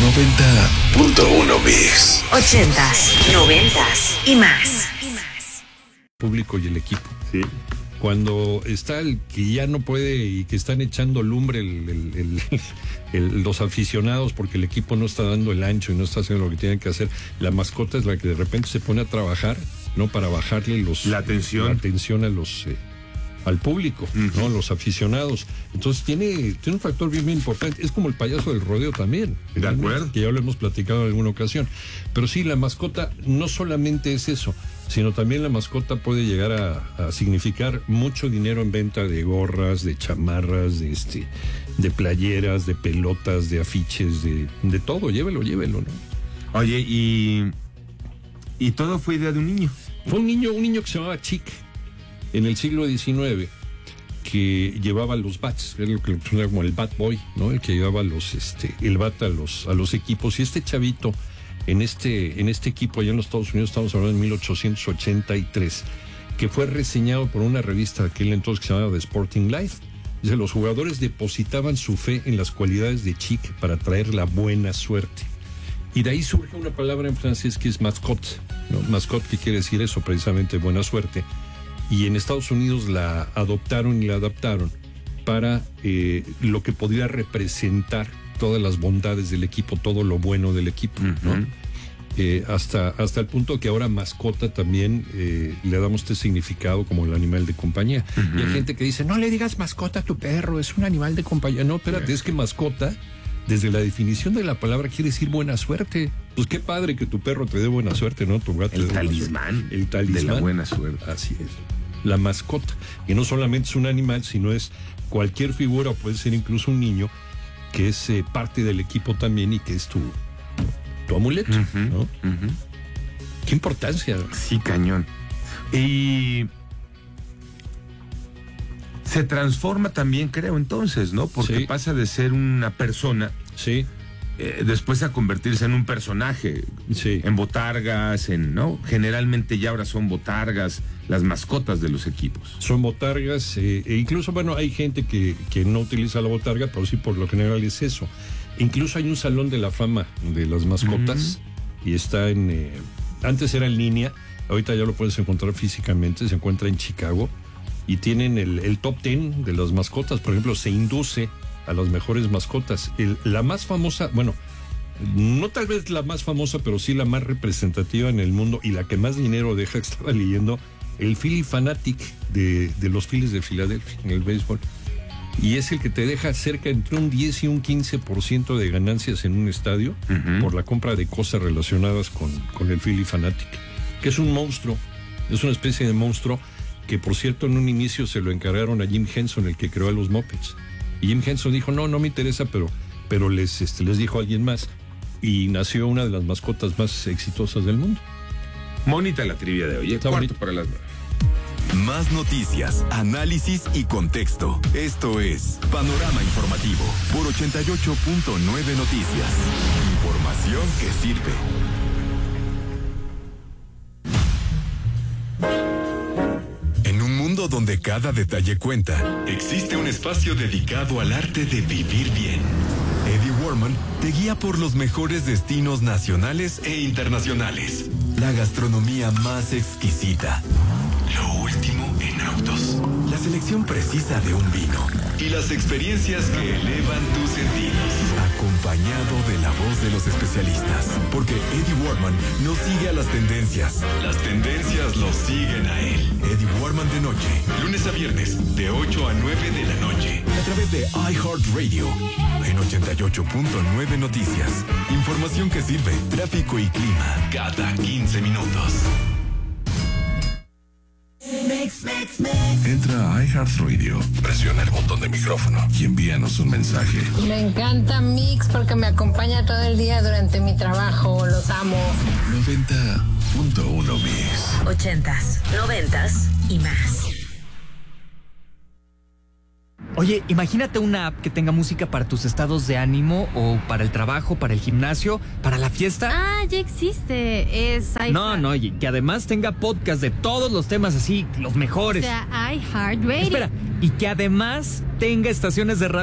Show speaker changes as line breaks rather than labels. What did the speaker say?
90.1 Mix.
80s, 90s y más.
Público y el equipo.
Sí.
Cuando está el que ya no puede y que están echando lumbre los aficionados porque el equipo no está dando el ancho y no está haciendo lo que tienen que hacer, la mascota es la que de repente se pone a trabajar, ¿no? Para bajarle la atención a los al público, ¿no? Los aficionados. Entonces tiene un factor bien importante. Es como el payaso del rodeo también.
De acuerdo.
Que ya lo hemos platicado en alguna ocasión. Pero sí, la mascota no solamente es eso, sino también la mascota puede llegar a significar mucho dinero en venta de gorras, de chamarras, de playeras, de pelotas, de afiches, de todo. Llévelo, ¿no?
Oye, y todo fue idea de un niño.
Fue un niño que se llamaba Chick en el siglo XIX, que llevaba los bats, era lo que era como el bat boy, ¿no? El que llevaba el bat a los equipos. Y este chavito en este equipo allá en los Estados Unidos, estamos hablando de 1883, que fue reseñado por una revista de aquel entonces que se llamaba The Sporting Life. Dice, los jugadores depositaban su fe en las cualidades de Chick para traer la buena suerte. Y de ahí surge una palabra en francés que es mascotte, ¿no? Mascotte, que quiere decir eso, precisamente buena suerte. Y en Estados Unidos la adoptaron y la adaptaron para lo que podría representar todas las bondades del equipo, todo lo bueno del equipo, ¿no? Hasta el punto que ahora mascota también le damos este significado como el animal de compañía. Y hay gente que dice, no le digas mascota a tu perro, es un animal de compañía. No, espérate, es que mascota, desde la definición de la palabra, quiere decir buena suerte. Pues qué padre que tu perro te dé buena suerte, ¿no? Tu gato.
El talismán de la buena suerte.
Así es. La mascota, que no solamente es un animal, sino es cualquier figura, o puede ser incluso un niño, que es parte del equipo también y que es tu amuleto, ¿no? Qué importancia.
Sí, cañón. Y se transforma también, creo, entonces, ¿no? Porque
sí,
pasa de ser una persona,
sí,
después a convertirse en un personaje,
sí,
en botargas, ¿no? Generalmente ya ahora son botargas las mascotas de los equipos.
Son botargas, e incluso, bueno, hay gente que no utiliza la botarga, pero sí, por lo general es eso. Incluso hay un salón de la fama de las mascotas, y está antes era en línea, ahorita ya lo puedes encontrar físicamente, se encuentra en Chicago, y tienen el top 10 de las mascotas. Por ejemplo, se induce a las mejores mascotas. La más famosa, bueno, no tal vez la más famosa, pero sí la más representativa en el mundo y la que más dinero deja, estaba leyendo, el Phillie Phanatic de los Phillies de Filadelfia en el béisbol. Y es el que te deja cerca entre un 10 y un 15% de ganancias en un estadio por la compra de cosas relacionadas con el Phillie Phanatic, que es un monstruo, es una especie de monstruo que, por cierto, en un inicio se lo encargaron a Jim Henson, el que creó a los Muppets. Y Jim Henson dijo, no me interesa, pero les dijo a alguien más. Y nació una de las mascotas más exitosas del mundo.
Bonita la trivia de hoy.
Está
Cuarto
bonito.
para las 9.
Más noticias, análisis y contexto. Esto es Panorama Informativo por 88.9 Noticias. Información que sirve. En un mundo donde cada detalle cuenta, existe un espacio dedicado al arte de vivir bien. Eddie Warman te guía por los mejores destinos nacionales e internacionales. La gastronomía más exquisita. Lo último en autos. La selección precisa de un vino. Y las experiencias que elevan tus sentidos. Acompañado de la voz de los especialistas. Porque Eddie Warman no sigue a las tendencias. Las tendencias lo siguen a él. Eddie Warman de noche. Lunes a viernes, de 8 a 9 de la noche. A través de iHeartRadio. En 88.9 Noticias. Información que sirve. Tráfico y clima. Cada 15 minutos. Entra a iHeartRadio, presiona el botón de micrófono y envíanos un mensaje.
Me encanta Mix porque me acompaña todo el día durante mi trabajo. Los amo.
90.1 Mix.
80s, 90s y más.
Oye, imagínate una app que tenga música para tus estados de ánimo o para el trabajo, para el gimnasio, para la fiesta.
Ah, ya existe. Es iHeart.
No, y que además tenga podcast de todos los temas así, los mejores.
O sea, iHeartRadio.
Espera, y que además tenga estaciones de radio